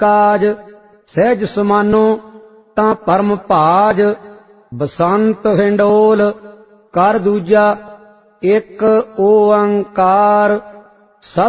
काज सहज समानो तां परम भाज। बसंत हिंडोल कर दूजा एक ओंकार।